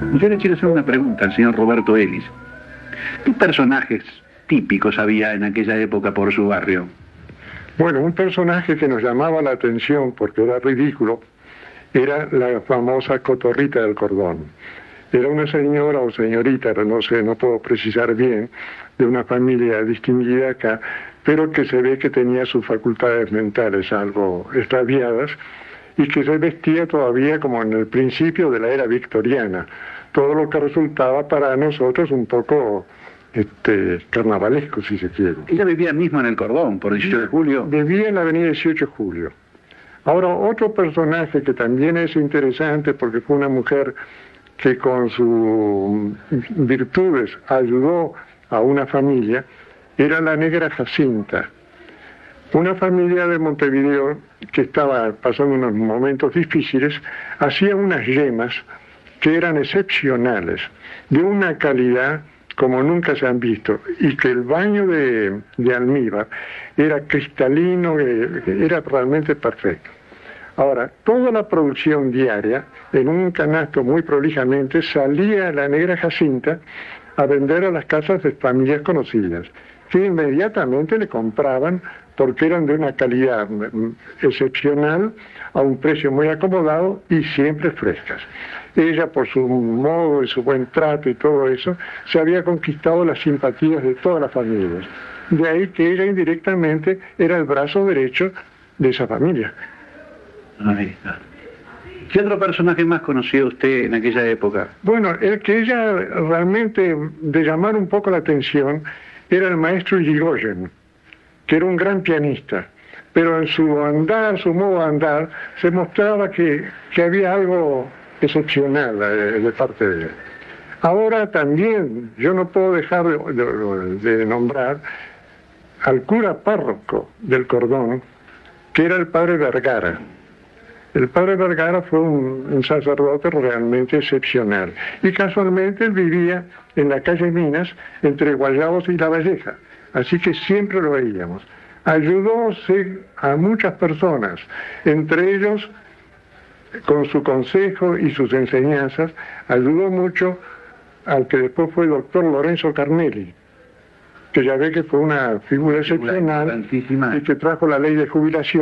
Yo le quiero hacer una pregunta al señor Roberto Ellis. ¿Qué personajes típicos había en aquella época por su barrio? Bueno, un personaje que nos llamaba la atención porque era ridículo era la famosa Cotorrita del Cordón. Era una señora o señorita, no sé, no puedo precisar bien, de una familia distinguida acá, pero que se ve que tenía sus facultades mentales algo extraviadas y que se vestía todavía como en el principio de la era victoriana, todo lo que resultaba para nosotros un poco carnavalesco, si se quiere. Ella vivía mismo en el Cordón, por 18 de julio. Vivía en la avenida 18 de julio. Ahora, otro personaje que también es interesante porque fue una mujer que con sus virtudes ayudó a una familia, era la negra Jacinta. Una familia de Montevideo que estaba pasando unos momentos difíciles, hacía unas yemas que eran excepcionales, de una calidad como nunca se han visto, y que el baño de almíbar era cristalino, era realmente perfecto. Ahora, toda la producción diaria, en un canasto muy prolijamente, salía la negra Jacinta a vender a las casas de familias conocidas, que inmediatamente le compraban porque eran de una calidad excepcional, a un precio muy acomodado y siempre frescas. Ella, por su modo y su buen trato y todo eso, se había conquistado las simpatías de todas las familias. De ahí que ella indirectamente era el brazo derecho de esa familia. Ahí está. ¿Qué otro personaje más conocía usted en aquella época? Bueno, el que ella realmente de llamar un poco la atención era el maestro Irigoyen, que era un gran pianista, pero en su andar, su modo de andar, se mostraba que había algo excepcional de parte de él. Ahora también, yo no puedo dejar de nombrar al cura párroco del Cordón, que era el padre Vergara. El padre Vergara fue un sacerdote realmente excepcional. Y casualmente él vivía en la calle Minas, entre Guayabos y La Valleja. Así que siempre lo veíamos. Ayudó a muchas personas, entre ellos, con su consejo y sus enseñanzas, ayudó mucho al que después fue el doctor Lorenzo Carnelli, que ya ve que fue una figura excepcional y que trajo la ley de jubilación.